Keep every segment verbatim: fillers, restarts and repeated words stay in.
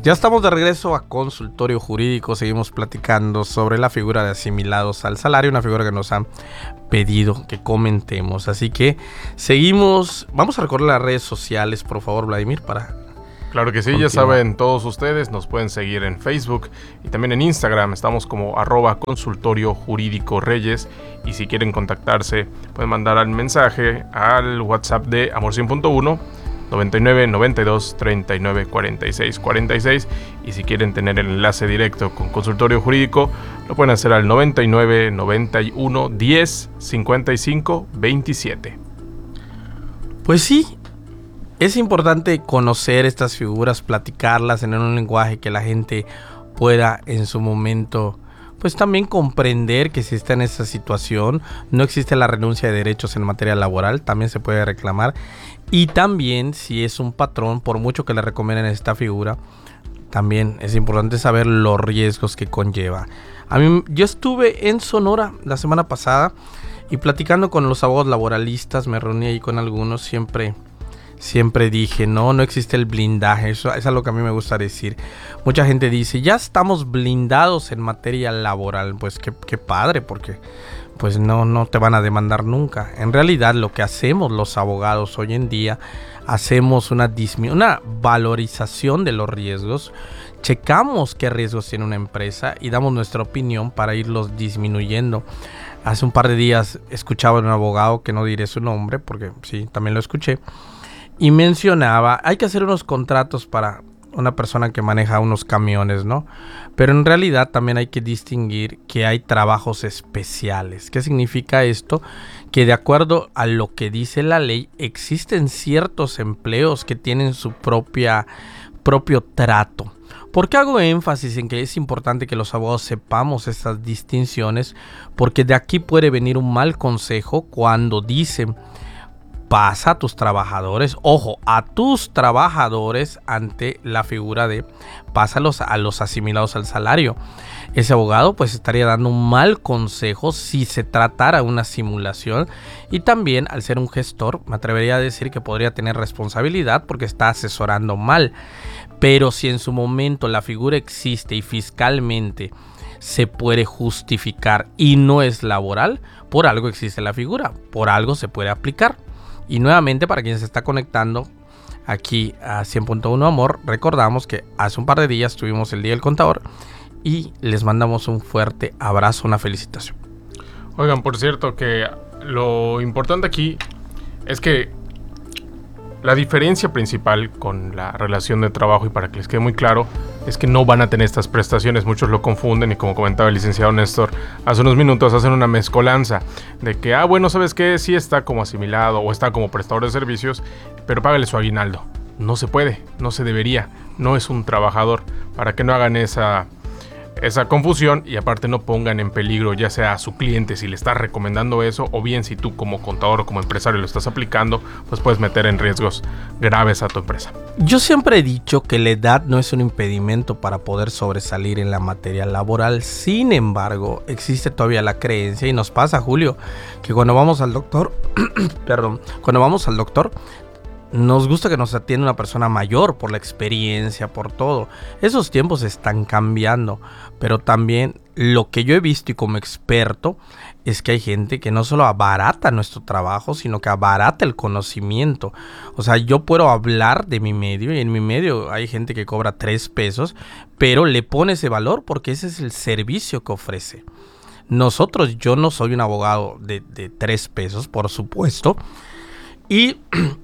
Ya estamos de regreso a Consultorio Jurídico. Seguimos platicando sobre la figura de asimilados al salario, una figura que nos han pedido que comentemos. Así que seguimos. Vamos a recordar las redes sociales, por favor, Vladimir, para... Claro que sí, continuar. Ya saben todos ustedes, nos pueden seguir en Facebook y también en Instagram. Estamos como arroba Consultorio Jurídico Reyes. Y si quieren contactarse, pueden mandar el mensaje al WhatsApp de Amor cien punto uno, noventa y nueve, noventa y dos, treinta y nueve, cuarenta y seis, cuarenta y seis. Y si quieren tener el enlace directo con Consultorio Jurídico, lo pueden hacer al noventa y nueve, noventa y uno, diez, cincuenta y cinco, veintisiete. Pues sí, es importante conocer estas figuras, platicarlas en un lenguaje que la gente pueda en su momento, pues también comprender que si está en esa situación, no existe la renuncia de derechos en materia laboral, también se puede reclamar. Y también, si es un patrón, por mucho que le recomienden esta figura, también es importante saber los riesgos que conlleva. A mí, yo estuve en Sonora la semana pasada y platicando con los abogados laboralistas, me reuní ahí con algunos, siempre, siempre dije, no, no existe el blindaje, eso es algo que a mí me gusta decir. Mucha gente dice, ya estamos blindados en materia laboral, pues qué, qué padre, porque... pues no, no te van a demandar nunca. En realidad lo que hacemos los abogados hoy en día, hacemos una, dismi- una valorización de los riesgos, checamos qué riesgos tiene una empresa y damos nuestra opinión para irlos disminuyendo. Hace un par de días escuchaba a un abogado, que no diré su nombre porque sí, también lo escuché, y mencionaba, hay que hacer unos contratos para una persona que maneja unos camiones, ¿no? Pero en realidad también hay que distinguir que hay trabajos especiales. ¿Qué significa esto? Que de acuerdo a lo que dice la ley, existen ciertos empleos que tienen su propia, propio trato. ¿Por qué hago énfasis en que es importante que los abogados sepamos estas distinciones? Porque de aquí puede venir un mal consejo cuando dicen: pasa a tus trabajadores, ojo, a tus trabajadores ante la figura de pásalos a los asimilados al salario. Ese abogado pues estaría dando un mal consejo si se tratara de una simulación, y también al ser un gestor me atrevería a decir que podría tener responsabilidad porque está asesorando mal. Pero si en su momento la figura existe y fiscalmente se puede justificar y no es laboral, por algo existe la figura, por algo se puede aplicar. Y nuevamente, para quien se está conectando aquí a cien punto uno Amor, recordamos que hace un par de días tuvimos el Día del Contador y les mandamos un fuerte abrazo, una felicitación. Oigan, por cierto, que lo importante aquí es que la diferencia principal con la relación de trabajo, y para que les quede muy claro, es que no van a tener estas prestaciones. Muchos lo confunden y, como comentaba el licenciado Néstor hace unos minutos, hacen una mezcolanza de que, ah, bueno, ¿sabes qué? Sí está como asimilado o está como prestador de servicios, pero págale su aguinaldo. No se puede, no se debería, no es un trabajador. Para que no hagan esa... esa confusión, y aparte no pongan en peligro ya sea a su cliente si le estás recomendando eso, o bien si tú como contador o como empresario lo estás aplicando, pues puedes meter en riesgos graves a tu empresa. Yo siempre he dicho que la edad no es un impedimento para poder sobresalir en la materia laboral. Sin embargo, existe todavía la creencia, y nos pasa, Julio, que cuando vamos al doctor, perdón, cuando vamos al doctor, nos gusta que nos atienda una persona mayor por la experiencia, por todo. Esos tiempos están cambiando, pero también lo que yo he visto y como experto es que hay gente que no solo abarata nuestro trabajo, sino que abarata el conocimiento. O sea, yo puedo hablar de mi medio y en mi medio hay gente que cobra tres pesos, pero le pone ese valor porque ese es el servicio que ofrece. Nosotros, yo no soy un abogado de, de tres pesos, por supuesto, y...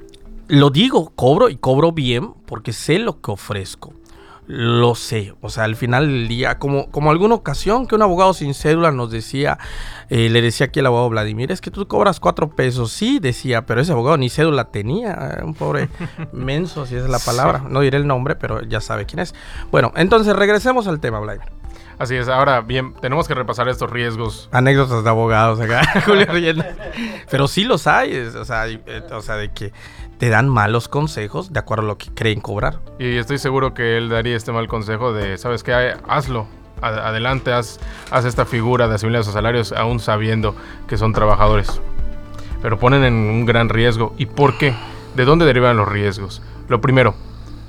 lo digo, cobro y cobro bien porque sé lo que ofrezco. Lo sé. O sea, al final del día, como, como alguna ocasión que un abogado sin cédula nos decía, eh, le decía aquí al abogado Vladimir, es que tú cobras cuatro pesos. Sí, decía, pero ese abogado ni cédula tenía. Un pobre menso, si esa es la palabra. No diré el nombre, pero ya sabe quién es. Bueno, entonces regresemos al tema, Vladimir. Así es, ahora bien, tenemos que repasar estos riesgos. Anécdotas de abogados acá, Julio riendo. Pero sí los hay, o sea, o sea, de que te dan malos consejos de acuerdo a lo que creen cobrar. Y estoy seguro que él daría este mal consejo de, ¿sabes qué? Hazlo, adelante, haz, haz esta figura de asimilados a salarios aún sabiendo que son trabajadores. Pero ponen en un gran riesgo. ¿Y por qué? ¿De dónde derivan los riesgos? Lo primero,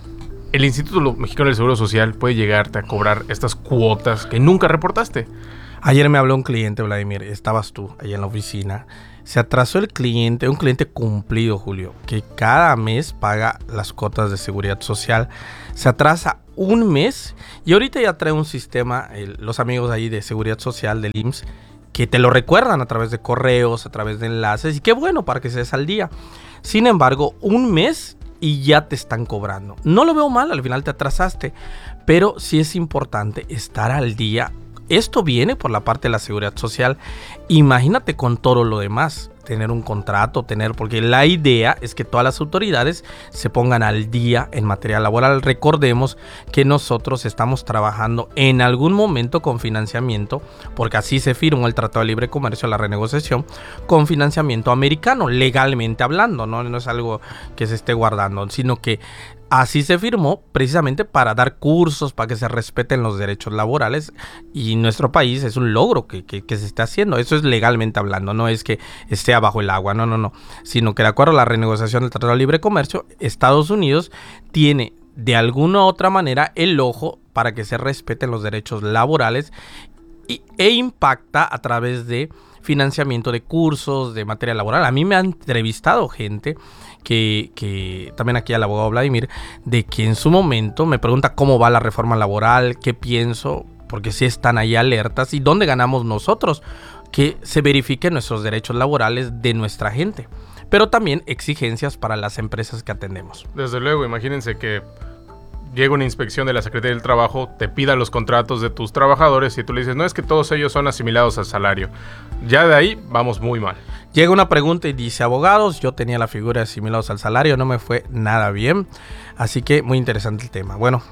el Instituto Mexicano del Seguro Social puede llegarte a cobrar estas cuotas que nunca reportaste. Ayer me habló un cliente, Vladimir, estabas tú allá en la oficina. Se atrasó el cliente, un cliente cumplido, Julio, que cada mes paga las cuotas de seguridad social. Se atrasa un mes y ahorita ya trae un sistema, el, los amigos ahí de seguridad social del I M S S, que te lo recuerdan a través de correos, a través de enlaces, y qué bueno para que se des al día. Sin embargo, un mes y ya te están cobrando. No lo veo mal, al final te atrasaste, pero sí es importante estar al día. Esto viene por la parte de la seguridad social. Imagínate con todo lo demás, tener un contrato, tener, porque la idea es que todas las autoridades se pongan al día en materia laboral. Recordemos que nosotros estamos trabajando en algún momento con financiamiento, porque así se firmó el Tratado de Libre Comercio, la renegociación, con financiamiento americano, legalmente hablando, no, no es algo que se esté guardando, sino que así se firmó precisamente para dar cursos, para que se respeten los derechos laborales, y nuestro país es un logro que, que, que se está haciendo. Eso es legalmente hablando, no es que esté abajo el agua, no, no, no, sino que de acuerdo a la renegociación del Tratado de Libre Comercio, Estados Unidos tiene de alguna u otra manera el ojo para que se respeten los derechos laborales y, e impacta a través de financiamiento de cursos, de materia laboral. A mí me han entrevistado gente que, que también aquí al abogado Vladimir, de que en su momento me pregunta cómo va la reforma laboral, qué pienso, porque sí están ahí alertas y dónde ganamos nosotros, que se verifiquen nuestros derechos laborales de nuestra gente, pero también exigencias para las empresas que atendemos. Desde luego, imagínense que llega una inspección de la Secretaría del Trabajo, te pida los contratos de tus trabajadores y tú le dices, no, es que todos ellos son asimilados al salario. Ya de ahí vamos muy mal. Llega una pregunta y dice, abogados, yo tenía la figura de asimilados al salario, no me fue nada bien. Así que muy interesante el tema. Bueno,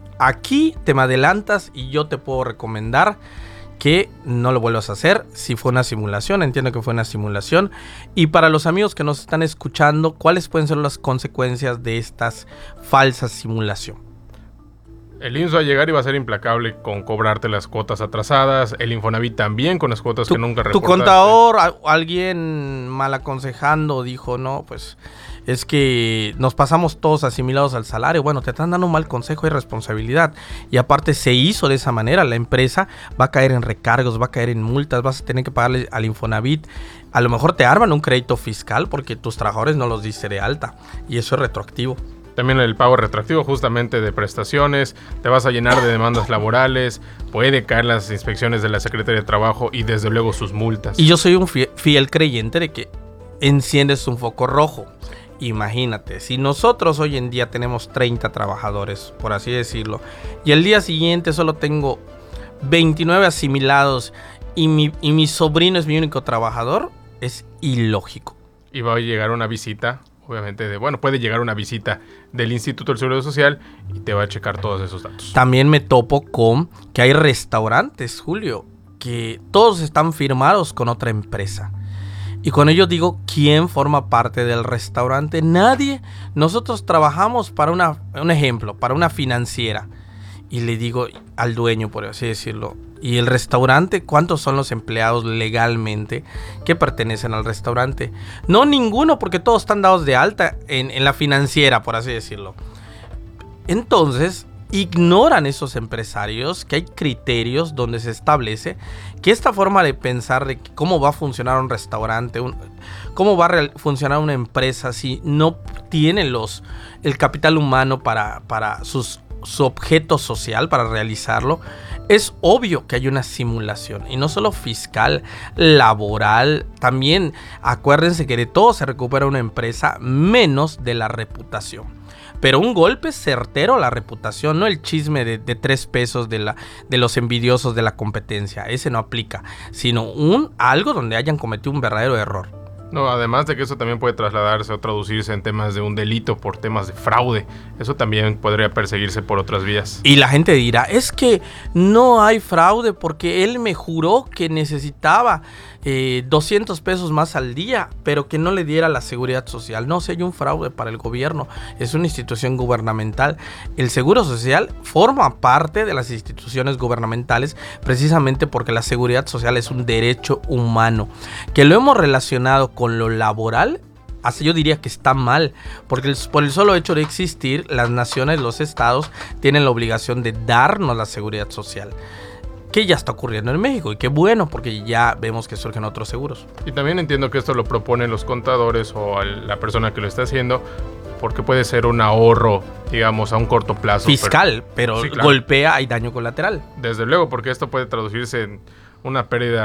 aquí te me adelantas y yo te puedo recomendar que no lo vuelvas a hacer. Si fue una simulación, entiendo que fue una simulación. Y para los amigos que nos están escuchando, ¿cuáles pueden ser las consecuencias de estas falsas simulaciones? El I M S S va a llegar y va a ser implacable con cobrarte las cuotas atrasadas. El Infonavit también con las cuotas tu, que nunca reportaste. Tu contador, a, alguien mal aconsejando, dijo, no, pues es que nos pasamos todos asimilados al salario. Bueno, te están dando un mal consejo y responsabilidad. Y aparte se hizo de esa manera. La empresa va a caer en recargos, va a caer en multas, vas a tener que pagarle al Infonavit. A lo mejor te arman un crédito fiscal porque tus trabajadores no los diste de alta. Y eso es retroactivo. También el pago retroactivo justamente de prestaciones, te vas a llenar de demandas laborales, puede caer las inspecciones de la Secretaría de Trabajo y desde luego sus multas. Y yo soy un fiel, fiel creyente de que enciendes un foco rojo. Imagínate, si nosotros hoy en día tenemos treinta trabajadores, por así decirlo, y el día siguiente solo tengo veintinueve asimilados y mi, y mi sobrino es mi único trabajador, es ilógico. Y va a llegar una visita. Obviamente, de, bueno, puede llegar una visita del Instituto del Seguro Social y te va a checar todos esos datos. También me topo con que hay restaurantes, Julio, que todos están firmados con otra empresa. Y con ello digo, ¿quién forma parte del restaurante? Nadie. Nosotros trabajamos para una, un ejemplo, para una financiera. Y le digo al dueño, por así decirlo, ¿y el restaurante? ¿Cuántos son los empleados legalmente que pertenecen al restaurante? No, ninguno, porque todos están dados de alta en, en la financiera, por así decirlo. Entonces, ignoran esos empresarios que hay criterios donde se establece que esta forma de pensar de cómo va a funcionar un restaurante, un, cómo va a funcionar una empresa si no tiene los, el capital humano para, para sus su objeto social, para realizarlo, es obvio que hay una simulación, y no solo fiscal, laboral, también acuérdense que de todo se recupera una empresa menos de la reputación, pero un golpe certero a la reputación, no el chisme de, de tres pesos de, la, de los envidiosos de la competencia, ese no aplica, sino un algo donde hayan cometido un verdadero error. No, además de que eso también puede trasladarse o traducirse en temas de un delito por temas de fraude. Eso también podría perseguirse por otras vías. Y la gente dirá, es que no hay fraude porque él me juró que necesitaba eh, doscientos pesos más al día, pero que no le diera la seguridad social. No, si hay un fraude para el gobierno, es una institución gubernamental. El seguro social forma parte de las instituciones gubernamentales precisamente porque la seguridad social es un derecho humano, que lo hemos relacionado con lo laboral hasta yo diría que está mal, porque el, por el solo hecho de existir, las naciones, los estados, tienen la obligación de darnos la seguridad social, que ya está ocurriendo en México, y qué bueno, porque ya vemos que surgen otros seguros. Y también entiendo que esto lo proponen los contadores o la persona que lo está haciendo, porque puede ser un ahorro, digamos, a un corto plazo. Fiscal, pero, pero sí, claro, golpea, hay daño colateral. Desde luego, porque esto puede traducirse en una pérdida